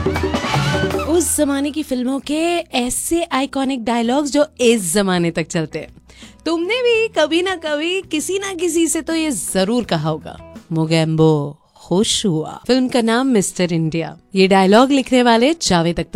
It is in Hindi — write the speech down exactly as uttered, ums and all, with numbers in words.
उस जमाने की फिल्मों के ऐसे आइकॉनिक डायलॉग्स जो इस जमाने तक चलते हैं। तुमने भी कभी ना कभी किसी ना किसी से तो ये जरूर कहा होगा, मोगेम्बो खुश हुआ। फिल्म का नाम मिस्टर इंडिया। ये डायलॉग लिखने वाले जावेद अख्तर